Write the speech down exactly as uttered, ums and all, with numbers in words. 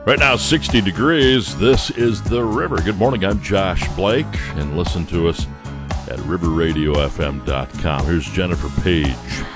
Right now, sixty degrees. This is The River. Good morning. I'm Josh Blake, and listen to us at river radio f m dot com. Here's Jennifer Page.